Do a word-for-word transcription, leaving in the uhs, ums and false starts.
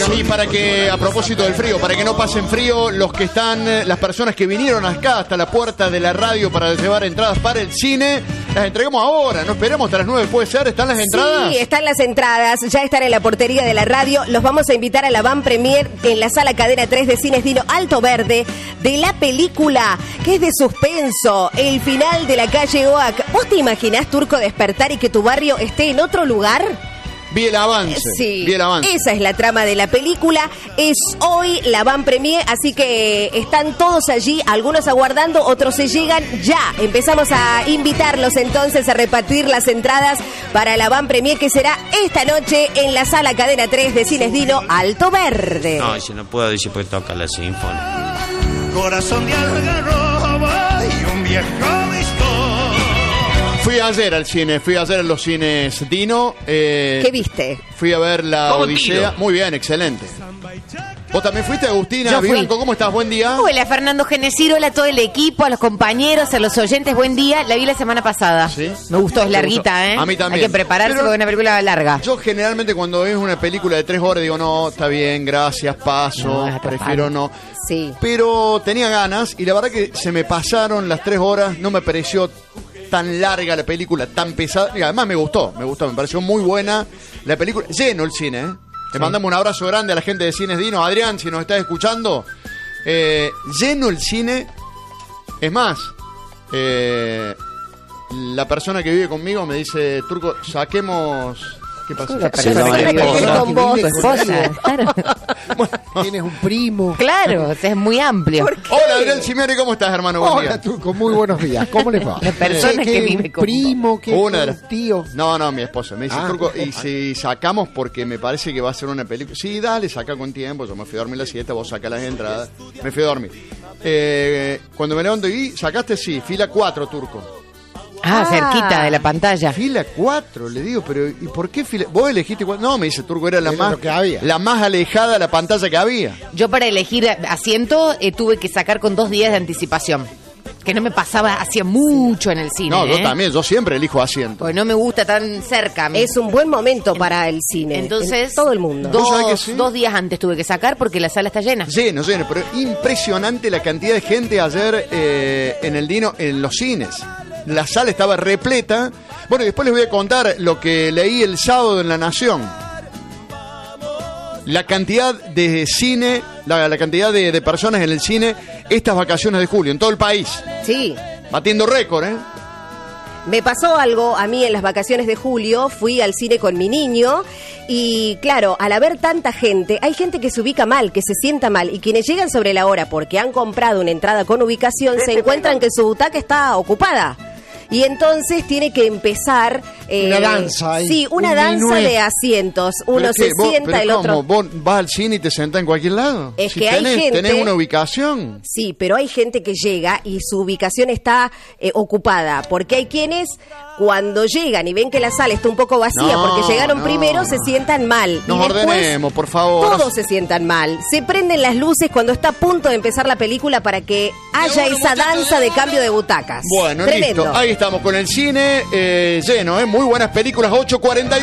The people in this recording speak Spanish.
Sí, para que, a propósito del frío, para que no pasen frío, los que están, las personas que vinieron acá hasta la puerta de la radio para llevar entradas para el cine, las entregamos ahora, no esperemos hasta las nueve, ¿puede ser? ¿Están las entradas? Sí, están las entradas, ya están en la portería de la radio. Los vamos a invitar a la Van Premier en la sala Cadena tres de Cines Dino Alto Verde, de la película que es de suspenso, El final de la calle Oak. ¿Vos te imaginás, Turco, despertar y que tu barrio esté en otro lugar? Vi el avance. Sí, vi el avance. Esa es la trama de la película. Es hoy la Van Premier, así que están todos allí, algunos aguardando, otros se llegan ya. Empezamos a invitarlos entonces a repartir las entradas para la Van Premier, que será esta noche en la sala Cadena tres de Cines Dino Alto Verde. No, si no puedo decir porque toca la sinfonía. Corazón de algarroba y un viejo bistón. Fui ayer al cine, fui ayer a los cines Dino. Eh, ¿Qué viste? Fui a ver la ¿Cómo Odisea. tiro? Muy bien, excelente. ¿Vos también fuiste, Agustina? Yo fui. Vivanco, ¿cómo estás? Buen día. Hola, Fernando Genesirola, a todo el equipo, a los compañeros, a los oyentes, buen día. La vi la semana pasada. ¿Sí? Me gustó, es ¿Te larguita, gustó? ¿eh? A mí también. Hay que prepararse Pero porque es una película larga. Yo generalmente cuando veo una película de tres horas digo, no, está bien, gracias, paso, No, es prefiero total. no. Sí. Pero tenía ganas y la verdad que se me pasaron las tres horas, no me pareció tan larga la película, tan pesada. Y además me gustó, me gustó, me pareció muy buena la película. Lleno el cine, ¿eh? Le mandamos un abrazo grande a la gente de Cines Dino. Adrián, si nos estás escuchando, eh, lleno el cine. Es más, eh, la persona que vive conmigo me dice, Turco, saquemos... ¿Qué pasó? La persona Sí, que no, vive la esposa. con vos, tu esposa. Claro, Bueno, Tienes un primo. claro, o sea, es muy amplio. hola, Adrián Simeone, ¿cómo estás, hermano? Buen Hola, día. Turco, muy buenos días. ¿Cómo les va? La persona ¿Qué, que qué, vive un con primo, que Una de las- tío. No, no, mi esposa. Me dice, Ah. Turco, y si sacamos porque me parece que va a ser una película. Sí, dale, saca con tiempo. Yo me fui a dormir a las siete, vos sacás las entradas. Me fui a dormir. Eh, cuando me levanto y sacaste, sí, fila cuatro, Turco. Ah, Ah. cerquita de la pantalla. Fila cuatro, le digo, pero ¿y por qué fila? ¿Vos elegiste cuatro? No, me dice, Turco, era la Era más lo que había. la más alejada de la pantalla que había. Yo para elegir asiento eh, tuve que sacar con dos días de anticipación. Que no me pasaba hacía mucho en el cine. No, yo ¿eh? también, yo siempre elijo asiento. Porque no me gusta tan cerca. Es un buen momento para el cine. Entonces, en todo el mundo. ¿Vos sabés que Dos, sí? dos días antes tuve que sacar porque la sala está llena. Lleno, lleno, pero impresionante la cantidad de gente ayer eh, en el Dino, en los cines. La sala estaba repleta. Bueno, y después les voy a contar lo que leí el sábado en La Nación. La cantidad de cine, la, la cantidad de, de personas en el cine estas vacaciones de julio, en todo el país. Sí. Batiendo récord, ¿eh? Me pasó algo a mí en las vacaciones de julio, fui al cine con mi niño y claro, al haber tanta gente, hay gente que se ubica mal, que se sienta mal y quienes llegan sobre la hora porque han comprado una entrada con ubicación se encuentran que su butaca está ocupada. Y entonces tiene que empezar... eh, Una danza ahí, Sí, una un danza minué. de asientos. Uno Pero es se que vos- sienta, pero el otro... ¿cómo? ¿Vos vas al cine y te sentás en cualquier lado? Es Si que hay tenés, gente- tenés una ubicación. Sí, pero hay gente que llega y su ubicación está eh, ocupada, porque hay quienes cuando llegan y ven que la sala está un poco vacía No, porque llegaron no, primero, no. se sientan mal. Nos y después, ordenemos, por favor. Todos se sientan mal. Se prenden las luces cuando está a punto de empezar la película para que haya esa danza de cambio de butacas. Bueno, Tremendo. listo. Ahí estamos con el cine eh, lleno, ¿eh? Muy buenas películas, ocho cuarenta y uno.